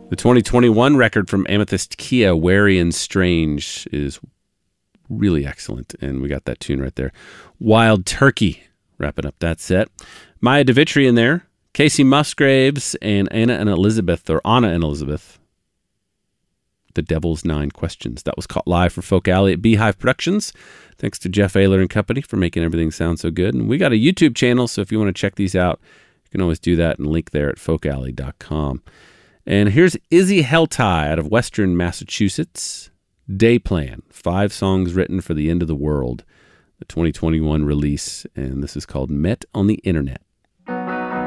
The 2021 record from Amethyst Kia, Wary and Strange, is really excellent, and we got that tune right there. Wild Turkey, wrapping up that set. Maya DeVitri in there, Casey Musgraves, and Anna and Elizabeth. The Devil's 9 Questions. That was caught live for Folk Alley at Beehive Productions. Thanks to Jeff Ayler and company for making everything sound so good. And we got a YouTube channel, so if you want to check these out, you can always do that and link there at folkalley.com. And here's Izzy Helltie out of Western Massachusetts. Day Plan, 5 songs written for the end of the world, the 2021 release, and this is called Met on the Internet.